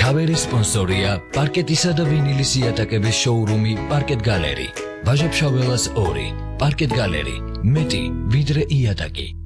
მთავარი სპონსორია პარკეტისა და ვინილის იატაკების შოურუმი პარკეტ გალერი. ვაჟა-ფშაველას 2, პარკეტ გალერი, მეტი ვიდრე იატაკი.